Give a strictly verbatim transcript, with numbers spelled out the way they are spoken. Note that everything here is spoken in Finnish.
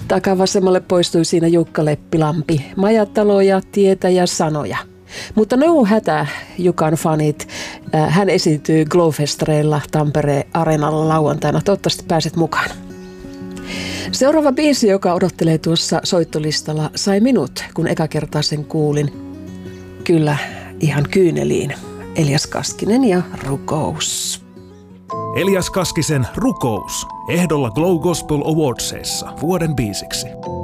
Takavasemmalle poistui siinä Jukka Leppilampi. Majataloja, tietä ja sanoja. Mutta no hätä, Jukan fanit. Hän esiintyy Glowfestareilla Tampereen Areenalla lauantaina. Toivottavasti pääset mukaan. Seuraava biisi, joka odottelee tuossa soittolistalla, sai minut, kun eka kertaa sen kuulin. Kyllä, ihan kyyneliin. Elias Kaskinen ja Rukous. Elias Kaskisen Rukous. Ehdolla Glow Gospel Awardsissa vuoden biisiksi.